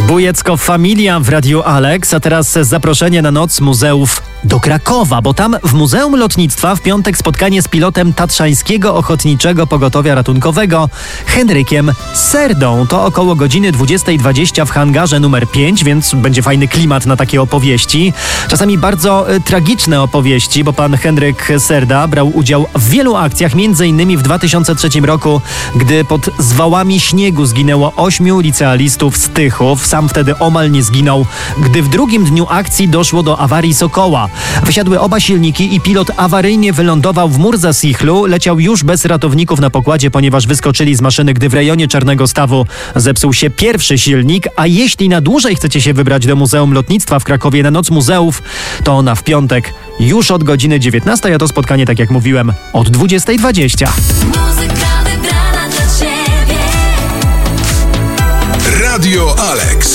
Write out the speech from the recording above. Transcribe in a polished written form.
Bujecko Familia w Radiu Alex, a teraz zaproszenie na Noc Muzeów do Krakowa, bo tam w Muzeum Lotnictwa w piątek spotkanie z pilotem Tatrzańskiego Ochotniczego Pogotowia Ratunkowego Henrykiem Serdą. To około godziny 20:20 w hangarze numer 5, więc będzie fajny klimat na takie opowieści. Czasami bardzo tragiczne opowieści, bo pan Henryk Serda brał udział w wielu akcjach, m.in. w 2003 roku, gdy pod zwałami śniegu zginęło 8 licealistów z Tychów. Sam wtedy omal nie zginął, gdy w drugim dniu akcji doszło do awarii Sokoła. Wysiadły oba silniki i pilot awaryjnie wylądował w Murzasychlu. Leciał już bez ratowników na pokładzie, ponieważ wyskoczyli z maszyny, gdy w rejonie Czarnego Stawu zepsuł się pierwszy silnik. A jeśli na dłużej chcecie się wybrać do Muzeum Lotnictwa w Krakowie na Noc Muzeów, to ona w piątek już od godziny 19, a to spotkanie, tak jak mówiłem, od 20:20. Radio Alex.